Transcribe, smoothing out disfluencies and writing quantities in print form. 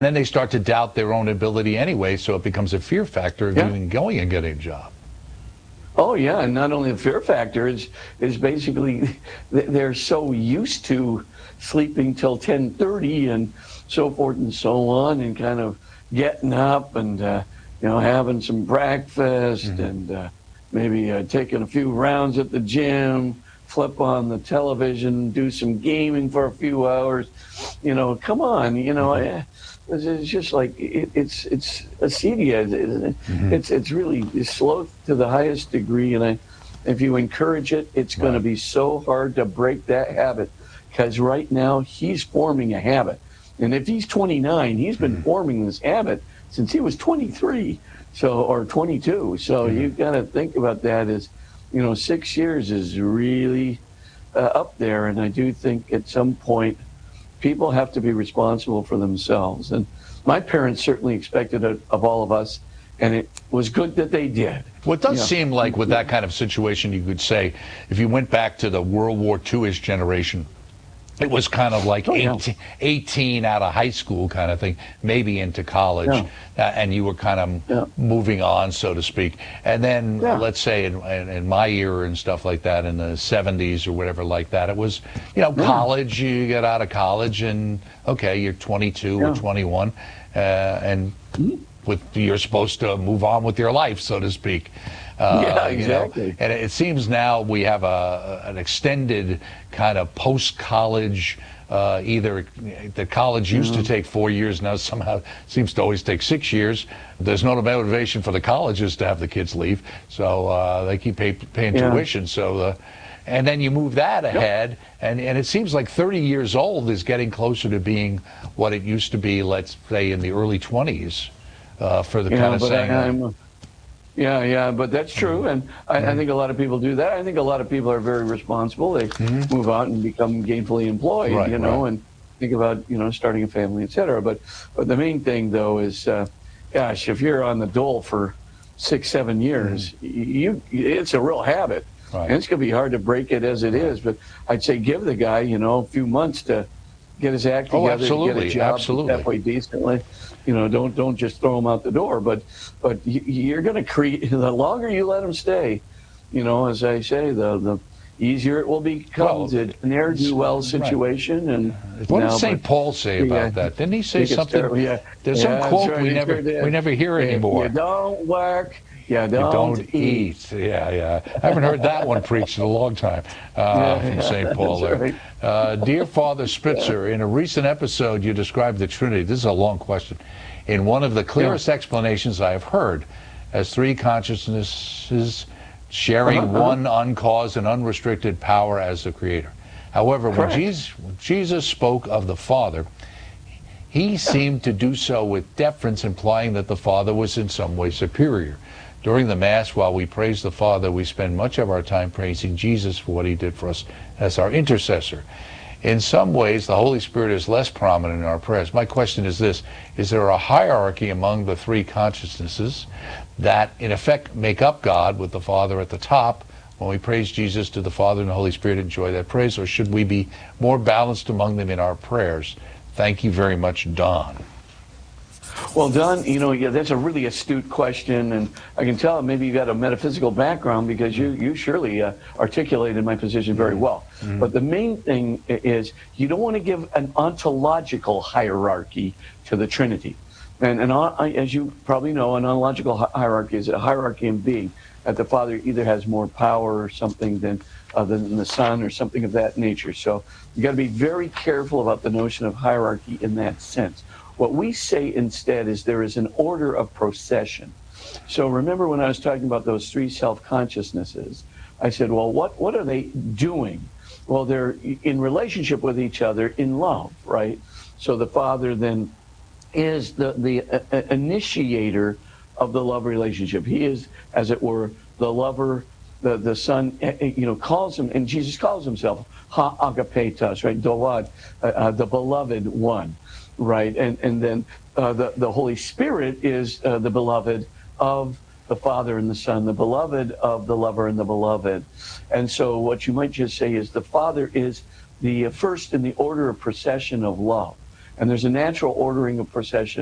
Then they start to doubt their own ability anyway, so it becomes a fear factor of even going and getting a job. Oh yeah, and not only the fear factor is basically they're so used to sleeping till 10:30 and so forth and so on, and kind of getting up and having some breakfast and maybe taking a few rounds at the gym, flip on the television, do some gaming for a few hours. Come on, it's just like it's acedia, isn't it? It's really slow to the highest degree, and if you encourage it, it's going to be so hard to break that habit, because right now he's forming a habit, and if he's 29, he's been forming this habit since he was 23, or 22. So you've got to think about that as 6 years is really up there, and I do think at some point people have to be responsible for themselves. And my parents certainly expected it of all of us, and it was good that they did. Well, it does seem like with that kind of situation, you could say, if you went back to the World War II-ish generation, it was kind of like 18 out of high school kind of thing, maybe into college, and you were kind of moving on, so to speak. And then, let's say in my era and stuff like that, in the 70s or whatever like that, it was, college, you get out of college and, okay, you're 22 or 21, and you're supposed to move on with your life, so to speak. Exactly. And it seems now we have an extended kind of post-college, either the college used to take 4 years, now somehow seems to always take 6 years. There's no motivation for the colleges to have the kids leave, so they keep paying tuition. So, and then you move that ahead, and it seems like 30 years old is getting closer to being what it used to be, let's say, in the early 20s, for the kind of saying. Yeah, but that's true, and I think a lot of people do that. I think a lot of people are very responsible. They move out and become gainfully employed, and think about starting a family, etc. But the main thing though is, gosh, if you're on the dole for 6-7 years, it's a real habit, and it's going to be hard to break it as it is. But I'd say give the guy a few months to get his act together, get a job halfway decently. Don't just throw them out the door, but you're going to create, the longer you let them stay, as I say, the easier it will become. It's a ne'er-do-well situation. And what did St. Paul say about that? Didn't he say something? There's some quote we never hear anymore. You don't work, you don't eat. I haven't heard that one preached in a long time from St. Paul there. Dear Father Spitzer, in a recent episode you described the Trinity. This is a long question. In one of the clearest explanations I have heard, as three consciousnesses sharing one uncaused and unrestricted power as the Creator. However, when Jesus spoke of the Father, he seemed to do so with deference, implying that the Father was in some way superior. During the Mass, while we praise the Father, we spend much of our time praising Jesus for what he did for us as our intercessor. In some ways, the Holy Spirit is less prominent in our prayers. My question is this: is there a hierarchy among the three consciousnesses that, in effect, make up God, with the Father at the top? When we praise Jesus, do the Father and the Holy Spirit enjoy that praise, or should we be more balanced among them in our prayers? Thank you very much, Don. Well, Don, that's a really astute question, and I can tell maybe you got a metaphysical background, because you surely articulated my position very well. But the main thing is you don't want to give an ontological hierarchy to the Trinity. And as you probably know, an ontological hierarchy is a hierarchy in being, that the Father either has more power or something than the Son, or something of that nature. So you got to be very careful about the notion of hierarchy in that sense. What we say instead is there is an order of procession. So remember when I was talking about those three self-consciousnesses, I said, well, what are they doing? Well, they're in relationship with each other in love, right? So the Father then is the initiator of the love relationship. He is, as it were, the lover. The Son, calls him, and Jesus calls himself ha agapetos, right? Doad, the beloved one. Right, and then the Holy Spirit is the beloved of the Father and the Son, the beloved of the lover and the beloved. And so what you might just say is the Father is the first in the order of procession of love. and there's a natural ordering of procession